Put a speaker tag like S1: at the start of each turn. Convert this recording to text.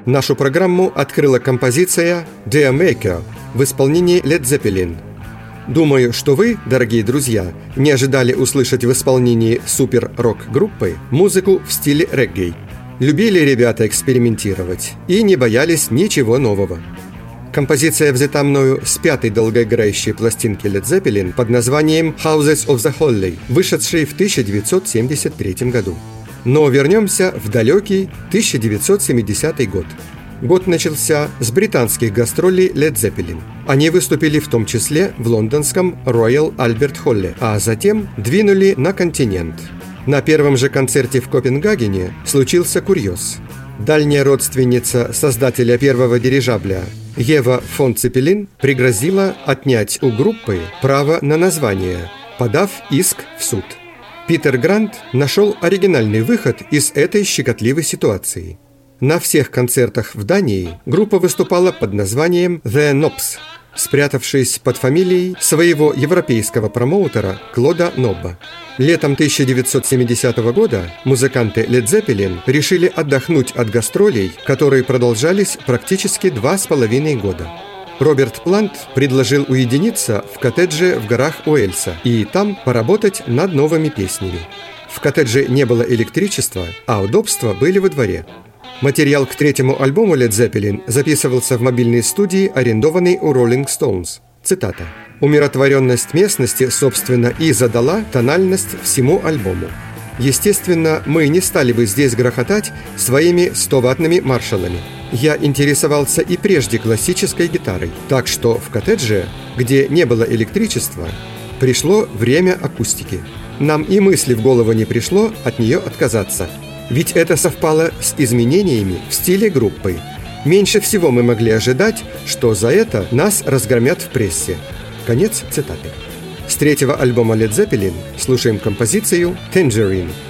S1: Нашу программу открыла композиция «Dear Maker» в исполнении Led Zeppelin. Думаю, что вы, дорогие друзья, не ожидали услышать в исполнении супер-рок-группы музыку в стиле регги. Любили ребята экспериментировать и не боялись ничего нового. Композиция взята мною с 5-й долгоиграющей пластинки Led Zeppelin под названием «Houses of the Holy», вышедшей в 1973 году. Но вернемся в далекий 1970 год. Год начался с британских гастролей Led Zeppelin. Они выступили в том числе в лондонском Royal Albert Hall, а затем двинули на континент. На первом же концерте в Копенгагене случился курьез. Дальняя родственница создателя первого дирижабля Ева фон Цеппелин пригрозила отнять у группы право на название, подав иск в суд. Питер Грант нашел оригинальный выход из этой щекотливой ситуации. На всех концертах в Дании группа выступала под названием The Knobs, спрятавшись под фамилией своего европейского промоутера Клода Нобба. Летом 1970 года музыканты Led Zeppelin решили отдохнуть от гастролей, которые продолжались практически 2,5 года. Роберт Плант предложил уединиться в коттедже в горах Уэльса и там поработать над новыми песнями. В коттедже не было электричества, а удобства были во дворе. Материал к третьему альбому Led Zeppelin записывался в мобильной студии, арендованной у Rolling Stones. Цитата. «Умиротворенность местности, собственно, и задала тональность всему альбому. Естественно, мы не стали бы здесь грохотать своими 100-ваттными маршалами. Я интересовался и прежде классической гитарой, так что в коттедже, где не было электричества, пришло время акустики. Нам и мысли в голову не пришло от нее отказаться. Ведь это совпало с изменениями в стиле группы. Меньше всего мы могли ожидать, что за это нас разгромят в прессе». Конец цитаты. С третьего альбома Led Zeppelin слушаем композицию «Tangerine».